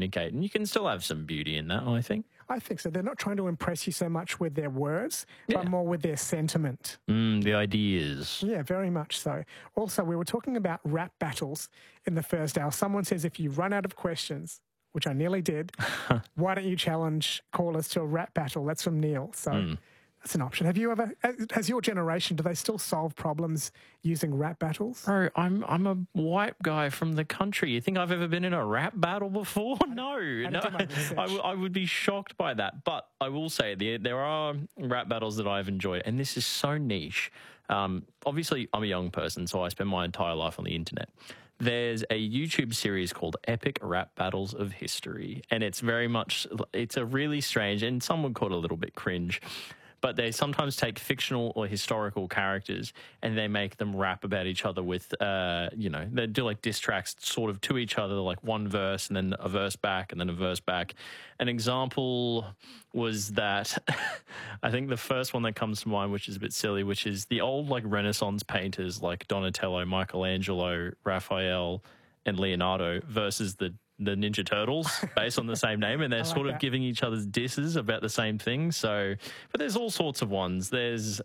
communicate. And you can still have some beauty in that, I think. I think so. They're not trying to impress you so much with their words, but more with their sentiment. The ideas. Yeah, very much so. Also, we were talking about rap battles in the first hour. Someone says if you run out of questions, which I nearly did, why don't you challenge callers to a rap battle? That's from Neil. So that's an option. Have you ever, has your generation, do they still solve problems using rap battles? Bro, I'm a white guy from the country. You think I've ever been in a rap battle before? No. I would be shocked by that. But I will say there are rap battles that I've enjoyed, and this is so niche. Obviously, I'm a young person, so I spend my entire life on the internet. There's a YouTube series called Epic Rap Battles of History, and it's a really strange, and some would call it a little bit cringe, but they sometimes take fictional or historical characters and they make them rap about each other with, they do like diss tracks sort of to each other, like one verse and then a verse back and then a verse back. An example was that I think the first one that comes to mind, which is a bit silly, which is the old like Renaissance painters like Donatello, Michelangelo, Raphael, and Leonardo versus the Ninja Turtles based on the same name, and they're sort of giving each other's disses about the same thing. So, but there's all sorts of ones. There's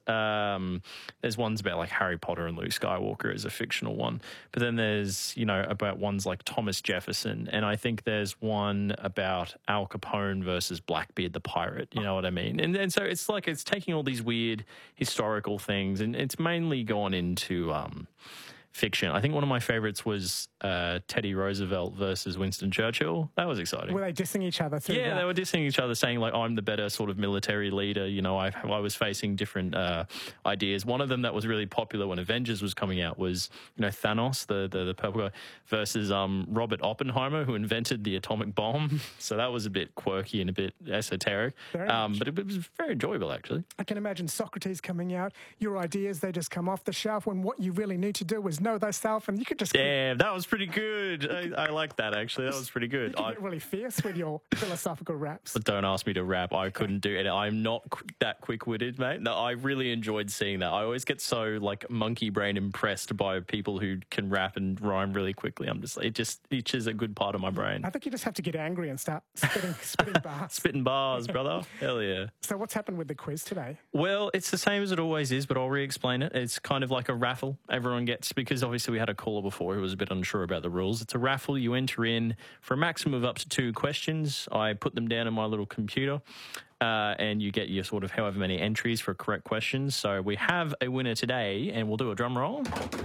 ones about like Harry Potter and Luke Skywalker as a fictional one, but then there's about ones like Thomas Jefferson, and I think there's one about Al Capone versus Blackbeard the pirate. You know what I mean? And so it's like it's taking all these weird historical things, and it's mainly gone into fiction. I think one of my favorites was Teddy Roosevelt versus Winston Churchill. That was exciting. Were they dissing each other? Yeah, they were dissing each other, saying like, I'm the better sort of military leader. I was facing different ideas. One of them that was really popular when Avengers was coming out was, Thanos, the purple guy, versus Robert Oppenheimer, who invented the atomic bomb. So that was a bit quirky and a bit esoteric. But it was very enjoyable, actually. I can imagine Socrates coming out. Your ideas, they just come off the shelf when what you really need to do is know thyself, and you could just... Yeah, that was pretty good. I like that, actually. That was pretty good. You get really fierce with your philosophical raps. But don't ask me to rap. I couldn't do it. I'm not that quick-witted, mate. No, I really enjoyed seeing that. I always get so, like, monkey brain impressed by people who can rap and rhyme really quickly. I'm just... It just itches a good part of my brain. I think you just have to get angry and start spitting bars. Spitting bars, brother. Hell yeah. So what's happened with the quiz today? Well, it's the same as it always is, but I'll re-explain it. It's kind of like a raffle. Everyone gets... Because obviously we had a caller before who was a bit unsure about the rules. It's a raffle. You enter in for a maximum of up to 2 questions. I put them down in my little computer, and you get your sort of however many entries for correct questions. So we have a winner today, and we'll do a drum roll.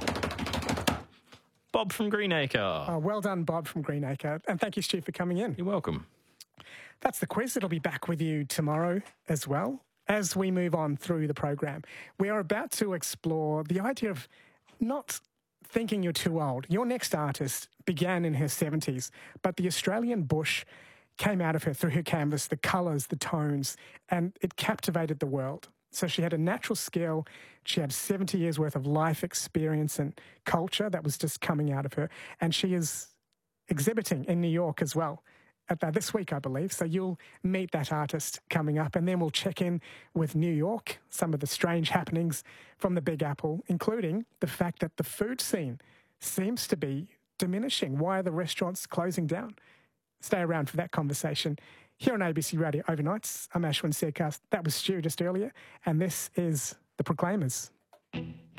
Bob from Greenacre. Oh, well done, Bob from Greenacre. And thank you, Stu, for coming in. You're welcome. That's the quiz. It'll be back with you tomorrow as well. As we move on through the program, we are about to explore the idea of not thinking you're too old. Your next artist began in her 70s, but the Australian bush came out of her through her canvas, the colours, the tones, and it captivated the world. So she had a natural skill. She had 70 years worth of life experience and culture that was just coming out of her. And she is exhibiting in New York as well this week, I believe. So you'll meet that artist coming up, and then we'll check in with New York, some of the strange happenings from the Big Apple, including the fact that the food scene seems to be diminishing. Why are the restaurants closing down? Stay around for that conversation here on ABC Radio Overnights. I'm Ashwin Serkast. That was Stu just earlier, and this is The Proclaimers.